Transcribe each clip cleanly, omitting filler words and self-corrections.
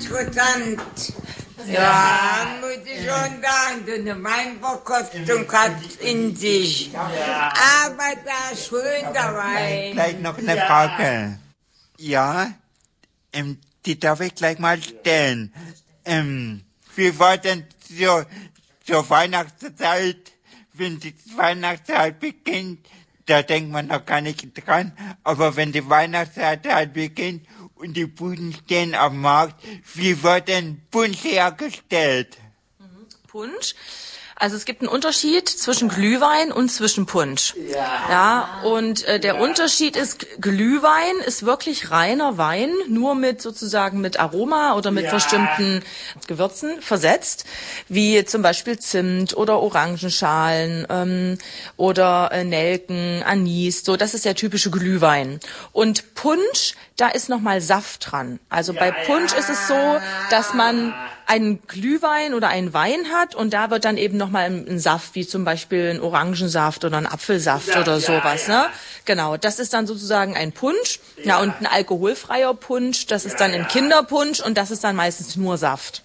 interessant. Ja, muss ich schon sagen, so eine Weinverkostung hat in sich. Aber da ist schön dabei. Gleich noch eine Frage. Ja, die darf ich gleich mal stellen. Wie war denn zur Weihnachtszeit, wenn die Weihnachtszeit beginnt, da denkt man noch gar nicht dran, aber wenn die Weihnachtszeit halt beginnt und die Buden stehen am Markt, wie wird denn Punsch hergestellt? Punsch? Also es gibt einen Unterschied zwischen Glühwein und zwischen Punsch. Ja, und der Unterschied ist, Glühwein ist wirklich reiner Wein, nur mit sozusagen mit Aroma oder mit bestimmten Gewürzen versetzt, wie zum Beispiel Zimt oder Orangenschalen oder Nelken, Anis, so, das ist der typische Glühwein. Und Punsch, da ist nochmal Saft dran. Also bei Punsch ist es so, dass man einen Glühwein oder einen Wein hat und da wird dann eben nochmal ein Saft, wie zum Beispiel ein Orangensaft oder ein Apfelsaft oder sowas, ne? Genau, das ist dann sozusagen ein Punsch. Ja, und ein alkoholfreier Punsch, das ist dann ein Kinderpunsch und das ist dann meistens nur Saft.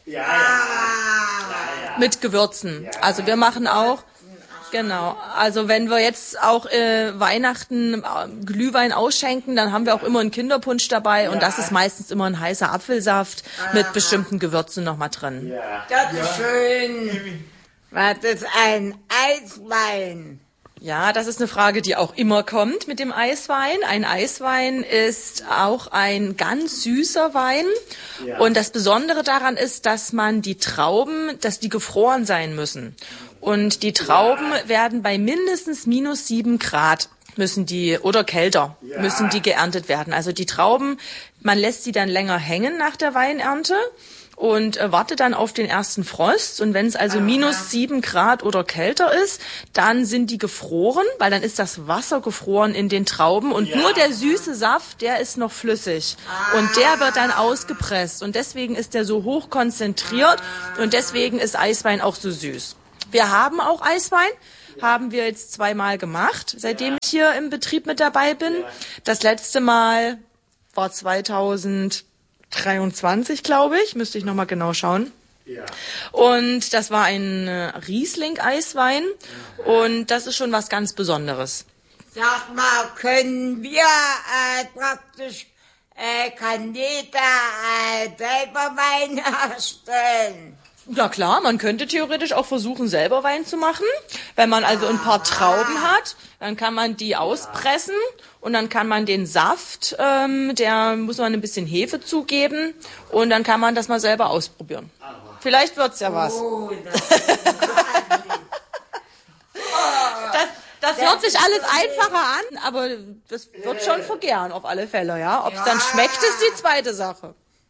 Mit Gewürzen. Also wir machen auch, genau, also wenn wir jetzt auch Weihnachten Glühwein ausschenken, dann haben wir auch immer einen Kinderpunsch dabei und das ist meistens immer ein heißer Apfelsaft mit bestimmten Gewürzen nochmal drin. Das ist schön. Was ist ein Eiswein? Ja, das ist eine Frage, die auch immer kommt mit dem Eiswein. Ein Eiswein ist auch ein ganz süßer Wein. Und das Besondere daran ist, dass man die Trauben, dass die gefroren sein müssen. Und die Trauben werden bei mindestens -7 Grad müssen die, oder kälter, müssen die geerntet werden. Also die Trauben, man lässt sie dann länger hängen nach der Weinernte und wartet dann auf den ersten Frost. Und wenn es also -7 Grad oder kälter ist, dann sind die gefroren, weil dann ist das Wasser gefroren in den Trauben und nur der süße Saft, der ist noch flüssig. Und der wird dann ausgepresst. Und deswegen ist der so hoch konzentriert und deswegen ist Eiswein auch so süß. Wir haben auch Eiswein, haben wir jetzt 2-mal gemacht, seitdem ich hier im Betrieb mit dabei bin. Das letzte Mal war 2023, glaube ich, müsste ich nochmal genau schauen. Und das war ein Riesling-Eiswein und das ist schon was ganz Besonderes. Sag mal, können wir praktisch, kann jeder selber Wein herstellen? Ja klar, man könnte theoretisch auch versuchen, selber Wein zu machen. Wenn man also ein paar Trauben hat, dann kann man die auspressen und dann kann man den Saft, der muss man ein bisschen Hefe zugeben und dann kann man das mal selber ausprobieren. Vielleicht wird's ja was. Das hört sich alles einfacher an, aber das wird schon vergären auf alle Fälle, ja. Ob es dann schmeckt, ist die zweite Sache.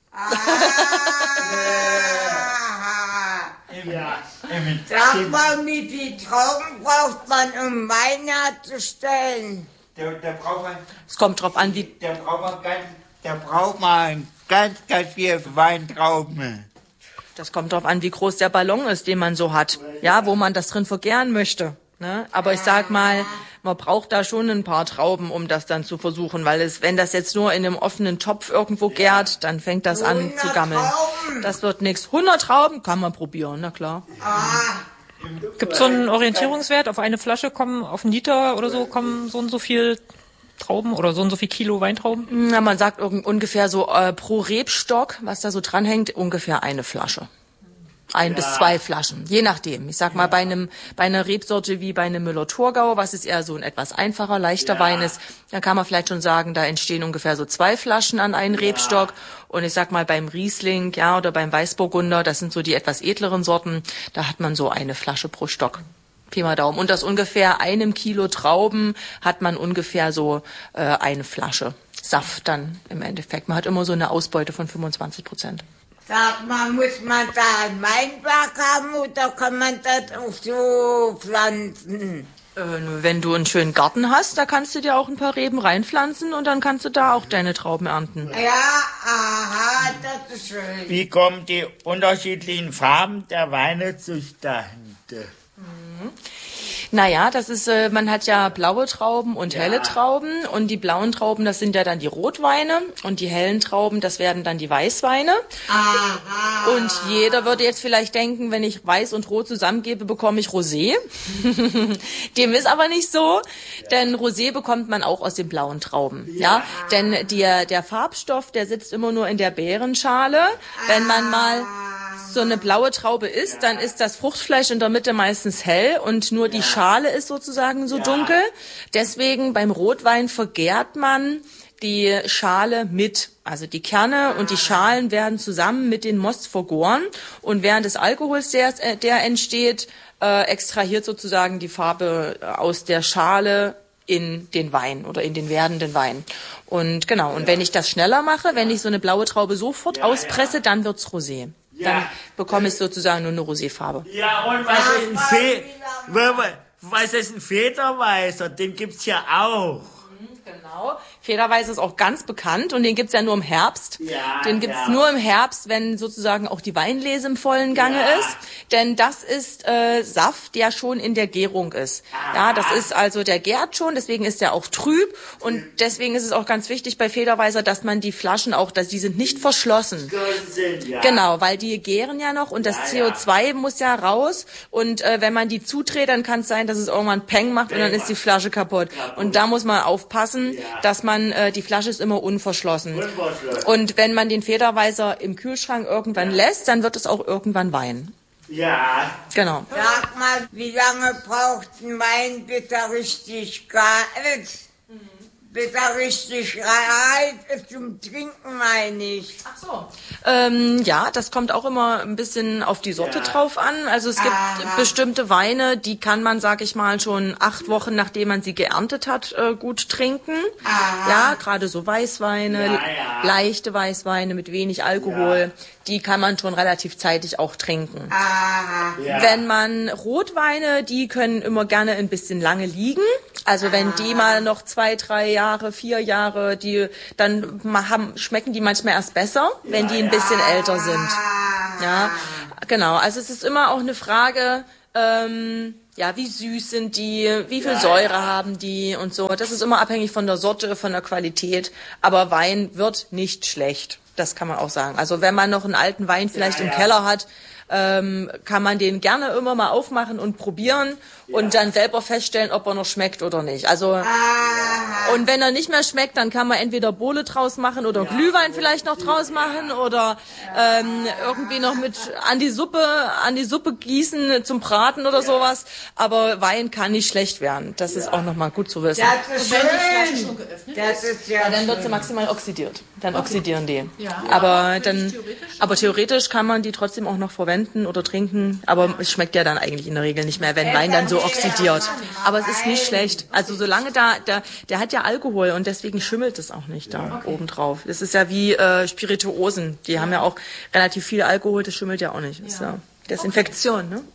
Sag mal, wie viele Trauben braucht man, um Wein herzustellen? Es kommt drauf an, wie... Da braucht man ganz viel Weintrauben. Das kommt drauf an, wie groß der Ballon ist, den man so hat. Ja, wo man das drin vergären möchte. Ne? Aber ich sag mal, man braucht da schon ein paar Trauben, um das dann zu versuchen, weil wenn das jetzt nur in einem offenen Topf irgendwo gärt, dann fängt das an zu gammeln. Trauben. Das wird nichts. 100 Trauben kann man probieren, na klar. Gibt es so einen Orientierungswert? Auf eine Flasche kommen, auf einen Liter oder so, kommen so und so viel Trauben oder so und so viel Kilo Weintrauben? Na, man sagt ungefähr so pro Rebstock, was da so dranhängt, ungefähr eine Flasche. 1 bis 2 Flaschen, je nachdem. Ich sag mal, bei einer Rebsorte wie bei einem Müller-Thurgau, was ist eher so ein etwas einfacher, leichter Wein ist, dann kann man vielleicht schon sagen, da entstehen ungefähr so 2 Flaschen an einen Rebstock. Und ich sag mal, beim Riesling, ja, oder beim Weißburgunder, das sind so die etwas edleren Sorten, da hat man so eine Flasche pro Stock. Pi mal Daumen. Und aus ungefähr 1 Kilo Trauben hat man ungefähr so eine Flasche Saft dann im Endeffekt. Man hat immer so eine Ausbeute von 25%. Sag mal, muss man da einen Weinberg haben oder kann man das auch so pflanzen? Wenn du einen schönen Garten hast, da kannst du dir auch ein paar Reben reinpflanzen und dann kannst du da auch deine Trauben ernten. Ja, aha, das ist schön. Wie kommen die unterschiedlichen Farben der Weine zustande? Naja, das ist, man hat ja blaue Trauben und helle Trauben und die blauen Trauben, das sind ja dann die Rotweine und die hellen Trauben, das werden dann die Weißweine. Und jeder würde jetzt vielleicht denken, wenn ich Weiß und Rot zusammengebe, bekomme ich Rosé. Dem ist aber nicht so, denn Rosé bekommt man auch aus den blauen Trauben. Ja, denn der Farbstoff, der sitzt immer nur in der Beerenschale. Wenn man mal so eine blaue Traube isst, dann ist das Fruchtfleisch in der Mitte meistens hell und nur die Schale ist sozusagen so dunkel. Deswegen beim Rotwein vergärt man die Schale mit. Also die Kerne und die Schalen werden zusammen mit den Most vergoren und während des Alkohols, der entsteht, extrahiert sozusagen die Farbe aus der Schale in den Wein oder in den werdenden Wein. Und genau, und wenn ich das schneller mache, wenn ich so eine blaue Traube sofort auspresse, dann wird's Rosé. Dann bekomme ich sozusagen nur eine Roséfarbe. Ja, und was ist ein Federweißer? Den gibt's ja auch. Genau. Federweißer ist auch ganz bekannt und den gibt's ja nur im Herbst. Den gibt's nur im Herbst, wenn sozusagen auch die Weinlese im vollen Gange ist. Denn das ist Saft, der schon in der Gärung ist. Ja, das ist also, der gärt schon, deswegen ist der auch trüb. Und deswegen ist es auch ganz wichtig bei Federweißer, dass man die Flaschen auch, dass die sind nicht verschlossen. Genau, weil die gären ja noch und das CO2 muss ja raus. Und wenn man die zudreht, dann kann es sein, dass es irgendwann Peng macht und dann ist die Flasche kaputt. Und da muss man aufpassen, dass man, die Flasche ist immer unverschlossen. Und wenn man den Federweißer im Kühlschrank irgendwann lässt, dann wird es auch irgendwann Wein. Ja. Genau. Sag mal, wie lange braucht ein Wein, bis er richtig gar ist? Bis er richtig reif ist zum Trinken, meine ich. Ach so. Ja, das kommt auch immer ein bisschen auf die Sorte drauf an. Also es gibt bestimmte Weine, die kann man, sag ich mal, schon 8 Wochen, nachdem man sie geerntet hat, gut trinken. Ja, gerade so Weißweine, leichte Weißweine mit wenig Alkohol, die kann man schon relativ zeitig auch trinken. Wenn man Rotweine, die können immer gerne ein bisschen lange liegen. Also wenn die mal noch 2, 3 Jahre, 4 Jahre, dann schmecken die manchmal erst besser, wenn die ein bisschen älter sind. Ja, genau. Also es ist immer auch eine Frage, wie süß sind die, wie viel Säure haben die und so. Das ist immer abhängig von der Sorte, von der Qualität. Aber Wein wird nicht schlecht. Das kann man auch sagen. Also wenn man noch einen alten Wein vielleicht im Keller hat, kann man den gerne immer mal aufmachen und probieren und dann selber feststellen, ob er noch schmeckt oder nicht. Also und wenn er nicht mehr schmeckt, dann kann man entweder Bowle draus machen oder Glühwein vielleicht noch draus machen oder irgendwie noch mit an die Suppe gießen zum Braten oder sowas. Aber Wein kann nicht schlecht werden. Das ist auch nochmal gut zu wissen. Das ist schön. Das ist ja dann wird sie maximal oxidiert. Dann oxidieren die. Aber theoretisch kann man die trotzdem auch noch verwenden oder trinken, aber es schmeckt ja dann eigentlich in der Regel nicht mehr, wenn Wein dann so oxidiert. Aber es ist nicht schlecht. Also solange der hat ja Alkohol und deswegen schimmelt es auch nicht da obendrauf. Das ist ja wie Spirituosen. Die haben ja auch relativ viel Alkohol, das schimmelt ja auch nicht. Das ist ja Desinfektion, ne?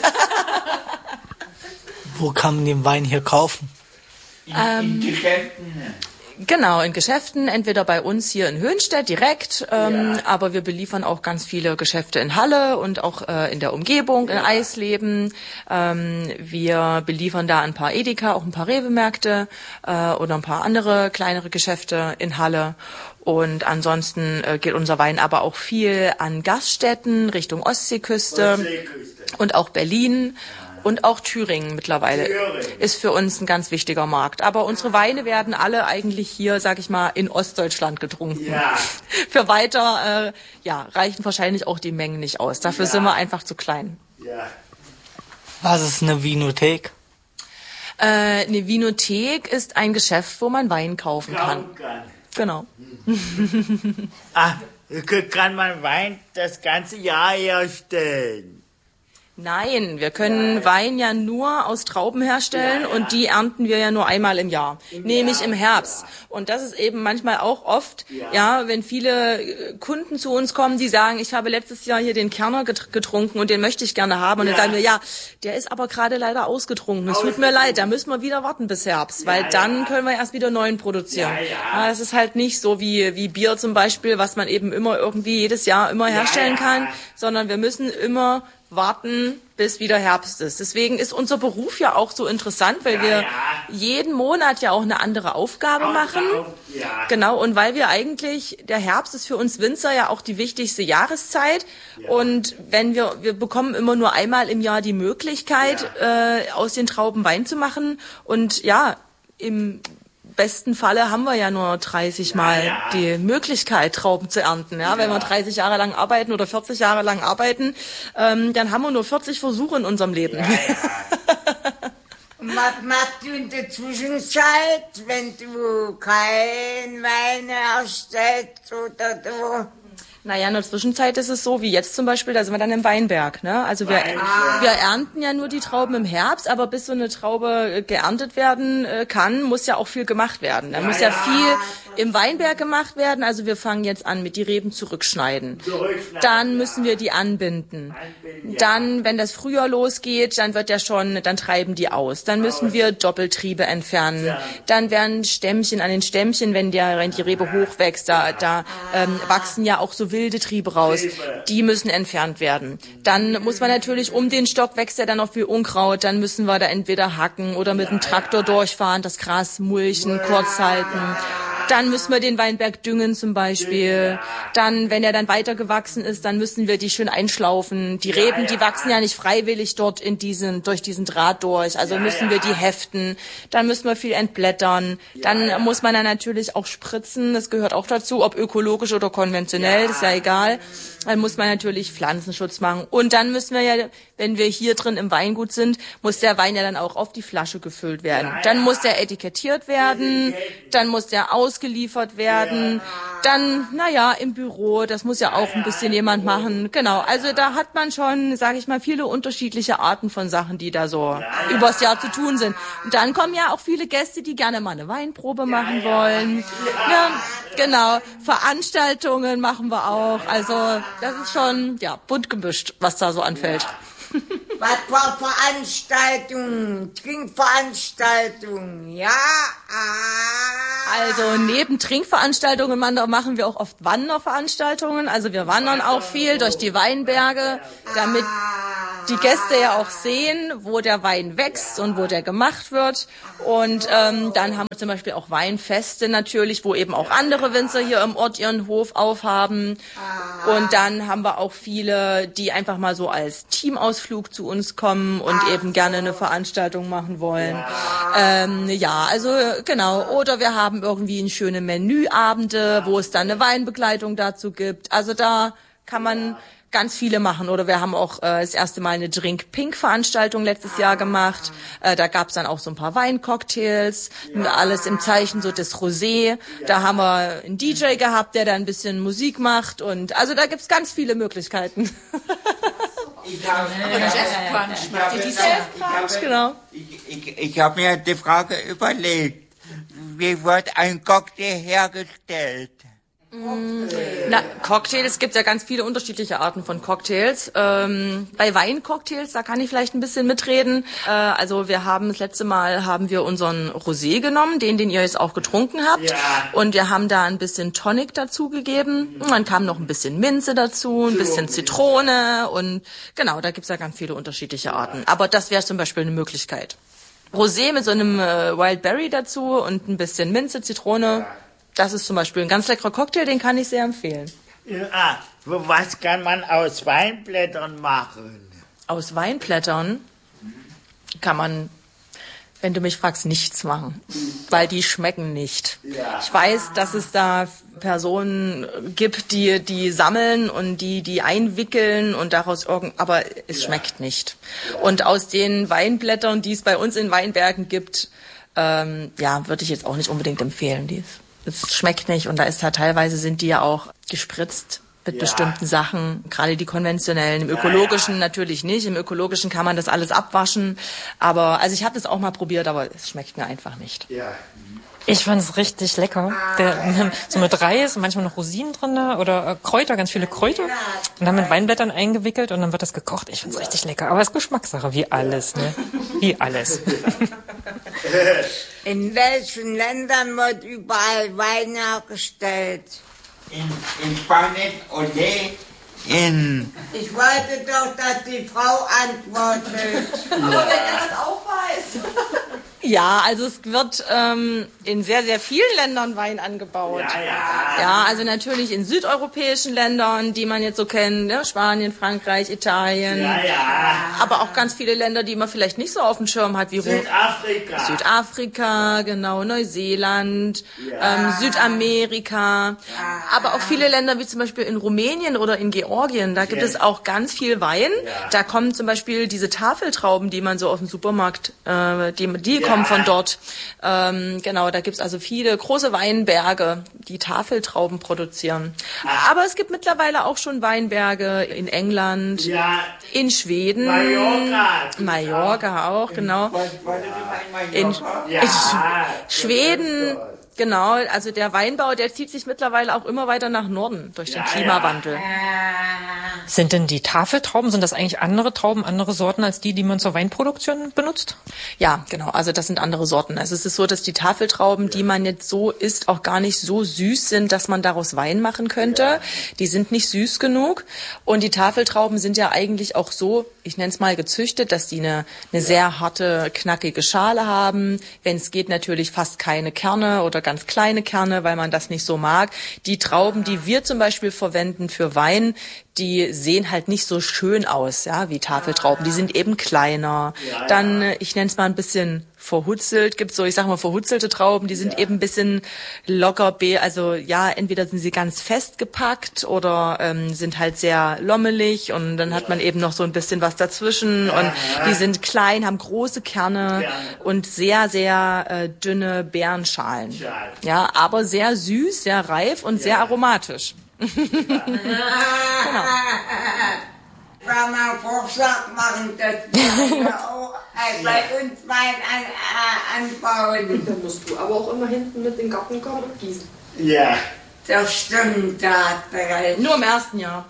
Wo kann man den Wein hier kaufen? In Geschäften. Genau, in Geschäften, entweder bei uns hier in Höhnstedt direkt, aber wir beliefern auch ganz viele Geschäfte in Halle und auch in der Umgebung, in Eisleben. Wir beliefern da ein paar Edeka, auch ein paar Rewe-Märkte oder ein paar andere kleinere Geschäfte in Halle. Und ansonsten geht unser Wein aber auch viel an Gaststätten Richtung Ostseeküste und auch Berlin. Und auch Thüringen mittlerweile ist für uns ein ganz wichtiger Markt. Aber unsere Weine werden alle eigentlich hier, sag ich mal, in Ostdeutschland getrunken. Für weiter, reichen wahrscheinlich auch die Mengen nicht aus. Dafür sind wir einfach zu klein. Was ist eine Vinothek? Eine Vinothek ist ein Geschäft, wo man Wein kaufen kann. Genau. Kann man Wein das ganze Jahr herstellen? Nein, wir können Wein ja nur aus Trauben herstellen und die ernten wir ja nur einmal im Jahr, nämlich im Herbst. Und das ist eben manchmal auch oft, wenn viele Kunden zu uns kommen, die sagen, ich habe letztes Jahr hier den Kerner getrunken und den möchte ich gerne haben. Und dann sagen wir, der ist aber gerade leider ausgetrunken. Es tut mir leid, da müssen wir wieder warten bis Herbst, weil dann können wir erst wieder neuen produzieren. Das ist halt nicht so wie Bier zum Beispiel, was man eben immer irgendwie jedes Jahr immer herstellen kann, sondern wir müssen immer warten, bis wieder Herbst ist. Deswegen ist unser Beruf ja auch so interessant, weil wir jeden Monat ja auch eine andere Aufgabe machen. Ja. Genau, und weil wir eigentlich, der Herbst ist für uns Winzer ja auch die wichtigste Jahreszeit. Ja. Und wenn wir bekommen immer nur einmal im Jahr die Möglichkeit, aus den Trauben Wein zu machen. Und ja, im besten Falle haben wir ja nur 30 Mal die Möglichkeit, Trauben zu ernten. Ja? Wenn wir 30 Jahre lang arbeiten oder 40 Jahre lang arbeiten, dann haben wir nur 40 Versuche in unserem Leben. Und was machst du in der Zwischenzeit, wenn du kein Wein erstellst oder du? Naja, in der Zwischenzeit ist es so, wie jetzt zum Beispiel, da sind wir dann im Weinberg. Ne? Also wir ernten ja nur die Trauben im Herbst, aber bis so eine Traube geerntet werden kann, muss ja auch viel gemacht werden. Da muss ja viel im Weinberg gemacht werden. Also wir fangen jetzt an mit die Reben zurückschneiden. Dann müssen wir die anbinden. Dann, wenn das Frühjahr losgeht, dann treiben die aus. Dann müssen wir Doppeltriebe entfernen. Dann werden Stämmchen an den Stämmchen, wenn die Rebe hochwächst, da wachsen ja auch so wilde Triebe raus. Die müssen entfernt werden. Dann muss man natürlich, um den Stock wächst ja dann noch viel Unkraut, dann müssen wir da entweder hacken oder mit dem Traktor durchfahren, das Gras mulchen, kurz halten. Dann müssen wir den Weinberg düngen zum Beispiel. Dann, wenn er dann weiter gewachsen ist, dann müssen wir die schön einschlaufen. Die Reben, die wachsen ja nicht freiwillig dort durch diesen Draht durch. Also müssen wir die heften. Dann müssen wir viel entblättern. Dann muss man dann natürlich auch spritzen. Das gehört auch dazu, ob ökologisch oder konventionell, ist ja egal. Dann muss man natürlich Pflanzenschutz machen. Und dann müssen wir ja, wenn wir hier drin im Weingut sind, muss der Wein ja dann auch auf die Flasche gefüllt werden. Dann muss der etikettiert werden. Dann muss der ausgeliefert werden. Dann, im Büro, das muss ja auch ein bisschen jemand machen. Genau, also da hat man schon, sage ich mal, viele unterschiedliche Arten von Sachen, die da so übers Jahr zu tun sind. Und dann kommen ja auch viele Gäste, die gerne mal eine Weinprobe machen wollen. Ja, genau, Veranstaltungen machen wir auch. Also das ist schon, bunt gemischt, was da so anfällt. Was für Veranstaltungen, Trinkveranstaltungen, Also neben Trinkveranstaltungen machen wir auch oft Wanderveranstaltungen. Also wir wandern auch viel durch die Weinberge, damit die Gäste ja auch sehen, wo der Wein wächst und wo der gemacht wird. Und dann haben wir zum Beispiel auch Weinfeste natürlich, wo eben auch andere Winzer hier im Ort ihren Hof aufhaben. Und dann haben wir auch viele, die einfach mal so als Teamausflug zu uns kommen und eben gerne eine Veranstaltung machen wollen. Also genau. Oder wir haben irgendwie eine schöne Menüabende, wo es dann eine Weinbegleitung dazu gibt. Also da kann man ganz viele machen. Oder wir haben auch das erste Mal eine Drink-Pink-Veranstaltung letztes Jahr gemacht. Da gab's dann auch so ein paar Weincocktails, alles im Zeichen so des Rosé. Da haben wir einen DJ gehabt, der da ein bisschen Musik macht. Und also da gibt's ganz viele Möglichkeiten. Genau. Ich habe mir die Frage überlegt, wie wird ein Cocktail hergestellt? Cocktails, gibt ja ganz viele unterschiedliche Arten von Cocktails. Bei Weincocktails, da kann ich vielleicht ein bisschen mitreden. Also das letzte Mal haben wir unseren Rosé genommen, den ihr jetzt auch getrunken habt. Und wir haben da ein bisschen Tonic dazu gegeben. Und dann kam noch ein bisschen Minze dazu, ein bisschen Zitrone und genau, da gibt's ja ganz viele unterschiedliche Arten. Aber das wäre zum Beispiel eine Möglichkeit. Rosé mit so einem Wild Berry dazu und ein bisschen Minze, Zitrone. Das ist zum Beispiel ein ganz leckerer Cocktail, den kann ich sehr empfehlen. Was kann man aus Weinblättern machen? Aus Weinblättern kann man, wenn du mich fragst, nichts machen, weil die schmecken nicht. Ich weiß, dass es da Personen gibt, die sammeln und die einwickeln und daraus aber es schmeckt nicht. Und aus den Weinblättern, die es bei uns in Weinbergen gibt, würde ich jetzt auch nicht unbedingt empfehlen. Es schmeckt nicht und da ist teilweise sind die ja auch gespritzt mit bestimmten Sachen, gerade die konventionellen. Im ökologischen natürlich nicht. Im ökologischen kann man das alles abwaschen. Aber also ich habe das auch mal probiert, aber es schmeckt mir einfach nicht. Ich fand es richtig lecker. So mit Reis und manchmal noch Rosinen drin oder Kräuter, ganz viele Kräuter. Und dann mit Weinblättern eingewickelt und dann wird das gekocht. Ich fand es richtig lecker. Aber es ist Geschmackssache, wie alles, ne? Wie alles. In welchen Ländern wird überall Wein hergestellt? In Spanien, Olé, Ich wollte doch, dass die Frau antwortet. Aber wenn er das auch weiß. Ja, also es wird in sehr, sehr vielen Ländern Wein angebaut. Ja, also natürlich in südeuropäischen Ländern, die man jetzt so kennt, ne? Spanien, Frankreich, Italien. Aber auch ganz viele Länder, die man vielleicht nicht so auf dem Schirm hat, wie Südafrika, genau, Neuseeland, Südamerika. Aber auch viele Länder wie zum Beispiel in Rumänien oder in Georgien, da gibt es auch ganz viel Wein. Da kommen zum Beispiel diese Tafeltrauben, die man so aus dem Supermarkt, die kommen von dort. Genau, da gibt's also viele große Weinberge, die Tafeltrauben produzieren. Aber es gibt mittlerweile auch schon Weinberge in England, in Schweden, Mallorca auch, genau. In Schweden. Genau, also der Weinbau, der zieht sich mittlerweile auch immer weiter nach Norden durch den Klimawandel. Sind denn die Tafeltrauben, sind das eigentlich andere Trauben, andere Sorten als die man zur Weinproduktion benutzt? Ja, genau, also das sind andere Sorten. Also es ist so, dass die Tafeltrauben, die man jetzt so isst, auch gar nicht so süß sind, dass man daraus Wein machen könnte. Die sind nicht süß genug. Und die Tafeltrauben sind ja eigentlich auch so, ich nenne es mal gezüchtet, dass die eine sehr harte, knackige Schale haben. Wenn es geht, natürlich fast keine Kerne oder ganz kleine Kerne, weil man das nicht so mag. Die Trauben, die wir zum Beispiel verwenden für Wein, die sehen halt nicht so schön aus, ja, wie Tafeltrauben. Die sind eben kleiner. Dann, ich nenne es mal ein bisschen verhutzelt. Gibt so, ich sag mal, verhutzelte Trauben, die sind eben ein bisschen locker, also ja, entweder sind sie ganz festgepackt oder sind halt sehr lommelig und dann hat man eben noch so ein bisschen was dazwischen und die sind klein, haben große Kerne und sehr, sehr dünne Beerenschalen. Ja, aber sehr süß, sehr reif und sehr aromatisch. Genau. Kann man Vorschlag machen, dass wir auch bei uns Wein anbauen. Dann musst du aber auch immer hinten mit dem Garten kommen und gießen. Ja. Das stimmt, da nur im ersten Jahr.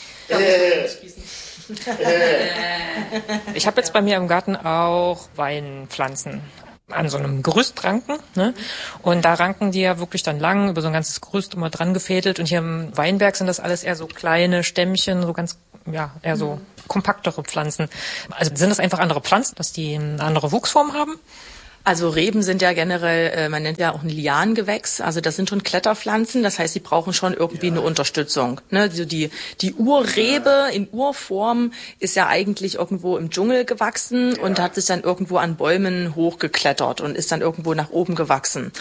Ich habe jetzt bei mir im Garten auch Weinpflanzen an so einem Gerüst ranken, ne? Und da ranken die ja wirklich dann lang über so ein ganzes Gerüst immer dran gefädelt und hier im Weinberg sind das alles eher so kleine Stämmchen, so ganz, ja, eher so kompaktere Pflanzen. Also sind das einfach andere Pflanzen, dass die eine andere Wuchsform haben? Also Reben sind ja generell, man nennt ja auch ein Liangewächs, also das sind schon Kletterpflanzen, das heißt, sie brauchen schon irgendwie eine Unterstützung. Ne? Also die Urrebe in Urform ist ja eigentlich irgendwo im Dschungel gewachsen und hat sich dann irgendwo an Bäumen hochgeklettert und ist dann irgendwo nach oben gewachsen.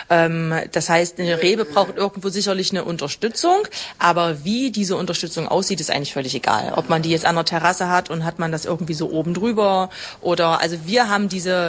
Das heißt, eine Rebe braucht irgendwo sicherlich eine Unterstützung, aber wie diese Unterstützung aussieht, ist eigentlich völlig egal. Ob man die jetzt an der Terrasse hat und hat man das irgendwie so oben drüber oder, also wir haben diese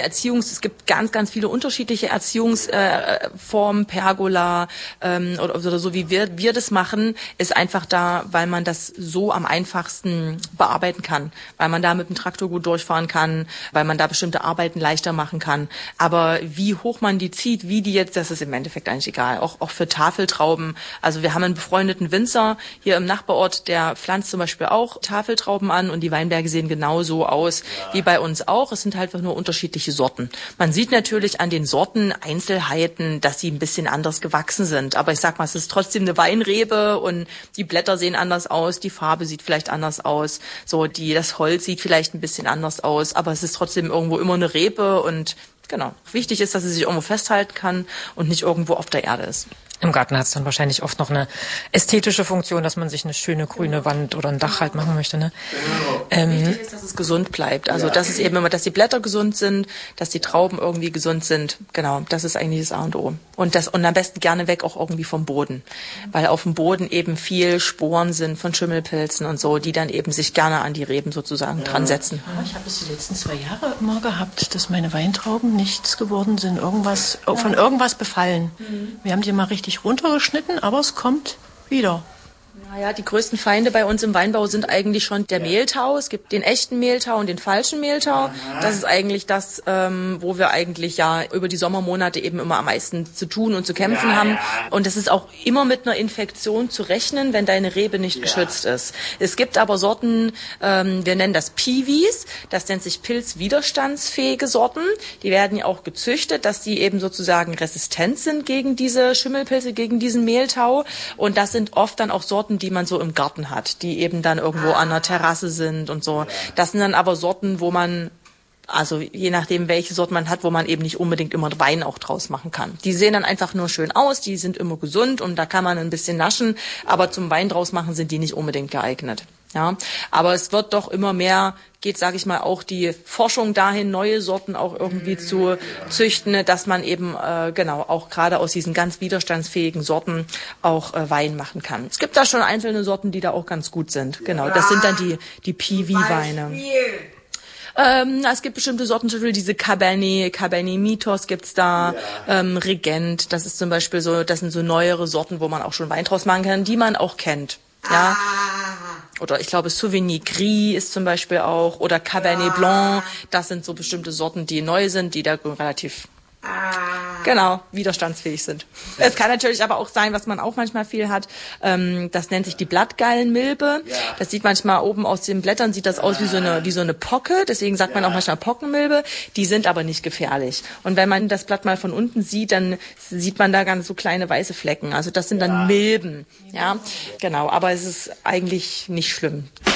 es gibt ganz, ganz viele unterschiedliche Erziehungsformen, Pergola oder so, wie wir das machen, ist einfach da, weil man das so am einfachsten bearbeiten kann, weil man da mit dem Traktor gut durchfahren kann, weil man da bestimmte Arbeiten leichter machen kann. Aber wie hoch man die zieht, wie die jetzt, das ist im Endeffekt eigentlich egal. Auch für Tafeltrauben. Also wir haben einen befreundeten Winzer hier im Nachbarort, der pflanzt zum Beispiel auch Tafeltrauben an und die Weinberge sehen genauso aus wie bei uns auch. Es sind halt einfach nur unterschiedliche Sorten. Man sieht natürlich an den Sorten Einzelheiten, dass sie ein bisschen anders gewachsen sind. Aber ich sag mal, es ist trotzdem eine Weinrebe und die Blätter sehen anders aus, die Farbe sieht vielleicht anders aus, das Holz sieht vielleicht ein bisschen anders aus, aber es ist trotzdem irgendwo immer eine Rebe und genau. Wichtig ist, dass sie sich irgendwo festhalten kann und nicht irgendwo auf der Erde ist. Im Garten hat es dann wahrscheinlich oft noch eine ästhetische Funktion, dass man sich eine schöne grüne Wand oder ein Dach halt machen möchte. Ne? Wichtig ist, dass es gesund bleibt. Also das ist eben immer, dass die Blätter gesund sind, dass die Trauben irgendwie gesund sind. Genau, das ist eigentlich das A und O. Und am besten gerne weg auch irgendwie vom Boden. Weil auf dem Boden eben viel Sporen sind von Schimmelpilzen und so, die dann eben sich gerne an die Reben sozusagen dran setzen. Ich habe es die letzten 2 Jahre immer gehabt, dass meine Weintrauben nichts geworden sind, von irgendwas befallen. Wir haben die mal richtig runtergeschnitten, aber es kommt wieder. Naja, die größten Feinde bei uns im Weinbau sind eigentlich schon der Mehltau. Es gibt den echten Mehltau und den falschen Mehltau. Das ist eigentlich das, wo wir eigentlich ja über die Sommermonate eben immer am meisten zu tun und zu kämpfen haben. Und es ist auch immer mit einer Infektion zu rechnen, wenn deine Rebe nicht geschützt ist. Es gibt aber Sorten, wir nennen das Piwis, das nennt sich pilzwiderstandsfähige Sorten. Die werden ja auch gezüchtet, dass die eben sozusagen resistent sind gegen diese Schimmelpilze, gegen diesen Mehltau. Und das sind oft dann auch Sorten, Sorten, die man so im Garten hat, die eben dann irgendwo an der Terrasse sind und so. Das sind dann aber Sorten, wo man, also je nachdem, welche Sorte man hat, wo man eben nicht unbedingt immer Wein auch draus machen kann. Die sehen dann einfach nur schön aus, die sind immer gesund und da kann man ein bisschen naschen, aber zum Wein draus machen sind die nicht unbedingt geeignet. Ja, aber es wird doch immer mehr, geht, sage ich mal, auch die Forschung dahin, neue Sorten auch irgendwie zu züchten, dass man eben auch gerade aus diesen ganz widerstandsfähigen Sorten auch Wein machen kann. Es gibt da schon einzelne Sorten, die da auch ganz gut sind. Genau, das sind dann die Piwi-Weine. Es gibt bestimmte Sorten, zum Beispiel diese Cabernet Mitos gibt's da, Regent, das ist zum Beispiel so, das sind so neuere Sorten, wo man auch schon Wein draus machen kann, die man auch kennt. Ja. Oder ich glaube Sauvigny Gris ist zum Beispiel auch, oder Cabernet Blanc, das sind so bestimmte Sorten, die neu sind, die da relativ widerstandsfähig sind. Es kann natürlich aber auch sein, was man auch manchmal viel hat, das nennt sich die Blattgallenmilbe. Das sieht manchmal oben aus den Blättern, sieht das aus wie so eine Pocke, deswegen sagt man auch manchmal Pockenmilbe. Die sind aber nicht gefährlich. Und wenn man das Blatt mal von unten sieht, dann sieht man da ganz so kleine weiße Flecken. Also das sind dann Milben. Ja, genau, aber es ist eigentlich nicht schlimm.